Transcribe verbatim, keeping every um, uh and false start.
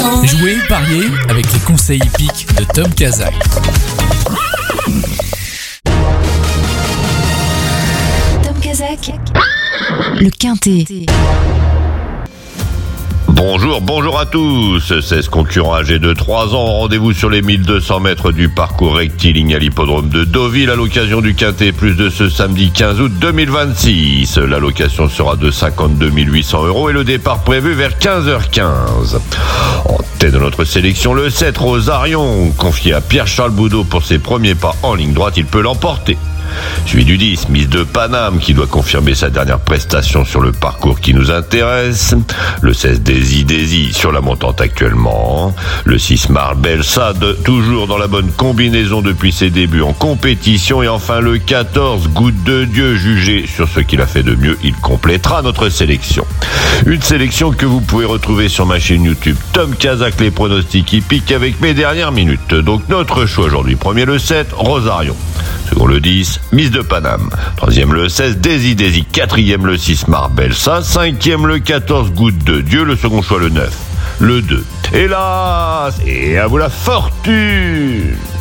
Jouez, pariez avec les conseils hippiques de Tom Kazak. Tom Kazak, le Quintet. Bonjour, bonjour à tous. seize concurrents âgés de trois ans. Rendez-vous sur les mille deux cents mètres du parcours rectiligne à l'hippodrome de Deauville à l'occasion du Quintet Plus de ce samedi quinze août deux mille vingt-six. L'allocation sera de cinquante-deux mille huit cents euros et le départ prévu vers quinze heures quinze. En tête de notre sélection, le sept Rosarion, confié à Pierre-Charles Boudot pour ses premiers pas en ligne droite, il peut l'emporter. Suivi du dix, Miss de Paname, qui doit confirmer sa dernière prestation sur le parcours qui nous intéresse. Le seize, Daisy Daisy, sur la montante actuellement. Le six, Marbel Sad, toujours dans la bonne combinaison depuis ses débuts en compétition. Et enfin le quatorze, Goutte de Dieu, jugé sur ce qu'il a fait de mieux, il complétera notre sélection. Une sélection que vous pouvez retrouver sur ma chaîne YouTube Tom Kazak, les pronostics hippiques avec mes dernières minutes. Donc notre choix aujourd'hui, premier le sept, Rosarion. Second le dix, Miss de Paname. Troisième le seize, Daisy Daisy. Quatrième le six, Marbel Sad. Cinquième le quatorze, Goutte de Dieu. Le second choix le neuf, le deux. Hélas, et à vous la fortune!